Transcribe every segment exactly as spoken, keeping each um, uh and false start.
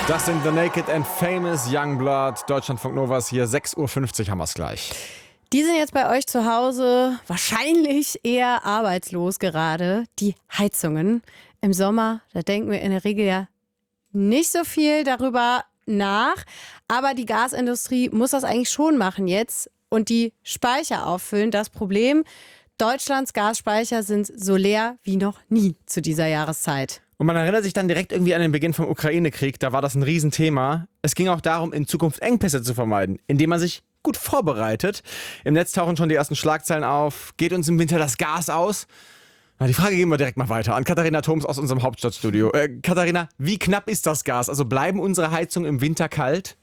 Das sind The Naked and Famous Youngblood. Deutschlandfunk Novas hier, sechs Uhr fünfzig haben wir es gleich. Die sind jetzt bei euch zu Hause wahrscheinlich eher arbeitslos gerade. Die Heizungen im Sommer, da denken wir in der Regel ja nicht so viel darüber nach. Aber die Gasindustrie muss das eigentlich schon machen jetzt und die Speicher auffüllen. Das Problem, Deutschlands Gasspeicher sind so leer wie noch nie zu dieser Jahreszeit. Und man erinnert sich dann direkt irgendwie an den Beginn vom Ukraine-Krieg. Da war das ein Riesenthema. Es ging auch darum, in Zukunft Engpässe zu vermeiden, indem man sich gut vorbereitet. Im Netz tauchen schon die ersten Schlagzeilen auf. Geht uns im Winter das Gas aus? Na, die Frage geben wir direkt mal weiter an Katharina Thoms aus unserem Hauptstadtstudio. Äh, Katharina, wie knapp ist das Gas? Also bleiben unsere Heizungen im Winter kalt?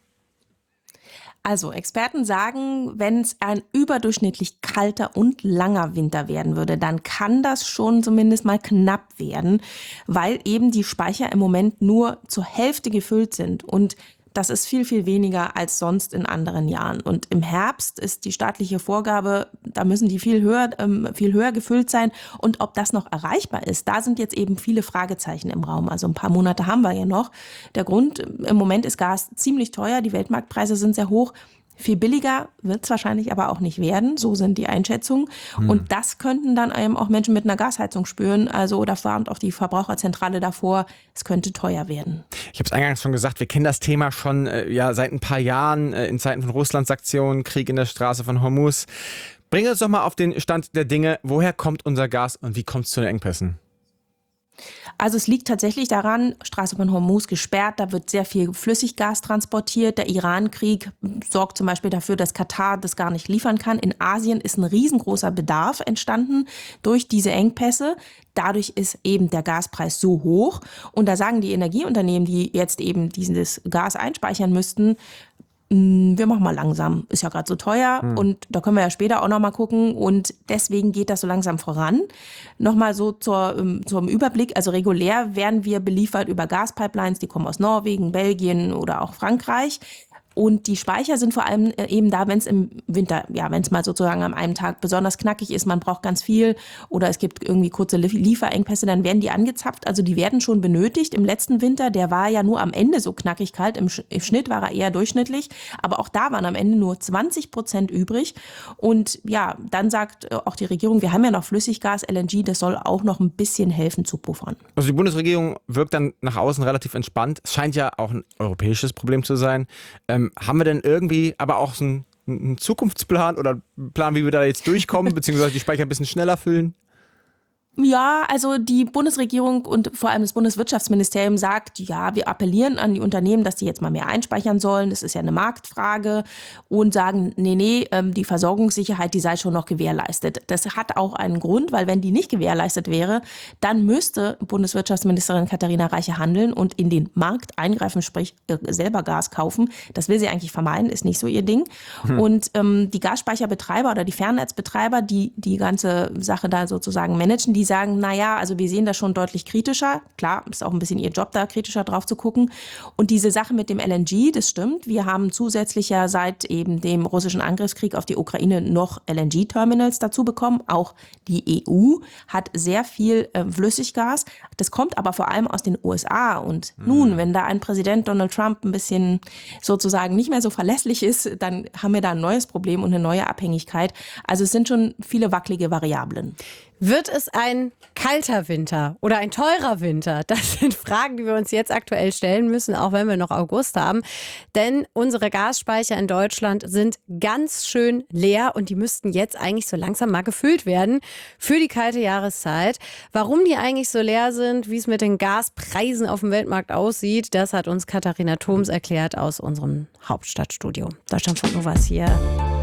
Also Experten sagen, wenn es ein überdurchschnittlich kalter und langer Winter werden würde, dann kann das schon zumindest mal knapp werden, weil eben die Speicher im Moment nur zur Hälfte gefüllt sind und das ist viel, viel weniger als sonst in anderen Jahren. Und im Herbst ist die staatliche Vorgabe, da müssen die viel höher, ähm, viel höher gefüllt sein. Und ob das noch erreichbar ist, da sind jetzt eben viele Fragezeichen im Raum. Also ein paar Monate haben wir ja noch. Der Grund, im Moment ist Gas ziemlich teuer, die Weltmarktpreise sind sehr hoch. Viel billiger wird es wahrscheinlich aber auch nicht werden, so sind die Einschätzungen. Hm. Und das könnten dann eben auch Menschen mit einer Gasheizung spüren. Also da warnt auch die Verbraucherzentrale davor, es könnte teuer werden. Ich habe es eingangs schon gesagt, wir kennen das Thema schon äh, ja, seit ein paar Jahren äh, in Zeiten von Russlands Aktion, Krieg in der Straße von Hormuz. Bring uns doch mal auf den Stand der Dinge. Woher kommt unser Gas und wie kommt es zu den Engpässen? Also es liegt tatsächlich daran, Straße von Hormuz gesperrt, da wird sehr viel Flüssiggas transportiert. Der Iran-Krieg sorgt zum Beispiel dafür, dass Katar das gar nicht liefern kann. In Asien ist ein riesengroßer Bedarf entstanden durch diese Engpässe. Dadurch ist eben der Gaspreis so hoch. Und da sagen die Energieunternehmen, die jetzt eben dieses Gas einspeichern müssten, wir machen mal langsam, ist ja gerade so teuer hm. und da können wir ja später auch noch mal gucken und deswegen geht das so langsam voran. Nochmal so zur, zum Überblick, also regulär werden wir beliefert über Gaspipelines, die kommen aus Norwegen, Belgien oder auch Frankreich. Und die Speicher sind vor allem eben da, wenn es im Winter, ja, wenn es mal sozusagen an einem Tag besonders knackig ist, man braucht ganz viel oder es gibt irgendwie kurze Lieferengpässe, dann werden die angezapft. Also die werden schon benötigt. Im letzten Winter, der war ja nur am Ende so knackig kalt, im Schnitt war er eher durchschnittlich, aber auch da waren am Ende nur zwanzig Prozent übrig. Und ja, dann sagt auch die Regierung, wir haben ja noch Flüssiggas, L N G, das soll auch noch ein bisschen helfen zu puffern. Also die Bundesregierung wirkt dann nach außen relativ entspannt. Es scheint ja auch ein europäisches Problem zu sein. Ähm, haben wir denn irgendwie aber auch so einen, einen Zukunftsplan oder einen Plan, wie wir da jetzt durchkommen, beziehungsweise die Speicher ein bisschen schneller füllen? Ja, also die Bundesregierung und vor allem das Bundeswirtschaftsministerium sagt, ja, wir appellieren an die Unternehmen, dass die jetzt mal mehr einspeichern sollen. Das ist ja eine Marktfrage und sagen, nee, nee, die Versorgungssicherheit, die sei schon noch gewährleistet. Das hat auch einen Grund, weil wenn die nicht gewährleistet wäre, dann müsste Bundeswirtschaftsministerin Katharina Reiche handeln und in den Markt eingreifen, sprich selber Gas kaufen. Das will sie eigentlich vermeiden, ist nicht so ihr Ding. Hm. Und ähm, die Gasspeicherbetreiber oder die Fernnetzbetreiber, die die ganze Sache da sozusagen managen, die Die sagen, naja, also wir sehen das schon deutlich kritischer. Klar, ist auch ein bisschen ihr Job da, kritischer drauf zu gucken. Und diese Sache mit dem L N G, das stimmt. Wir haben zusätzlich ja seit eben dem russischen Angriffskrieg auf die Ukraine noch L N G-Terminals dazu bekommen. Auch die E U hat sehr viel äh, Flüssiggas. Das kommt aber vor allem aus den U S A. Und mhm. nun, wenn da ein Präsident Donald Trump ein bisschen sozusagen nicht mehr so verlässlich ist, dann haben wir da ein neues Problem und eine neue Abhängigkeit. Also es sind schon viele wackelige Variablen. Wird es ein kalter Winter oder ein teurer Winter? Das sind Fragen, die wir uns jetzt aktuell stellen müssen, auch wenn wir noch August haben. Denn unsere Gasspeicher in Deutschland sind ganz schön leer und die müssten jetzt eigentlich so langsam mal gefüllt werden für die kalte Jahreszeit. Warum die eigentlich so leer sind, wie es mit den Gaspreisen auf dem Weltmarkt aussieht, das hat uns Katharina Thoms erklärt aus unserem Hauptstadtstudio. Deutschlandfunk Novas hier.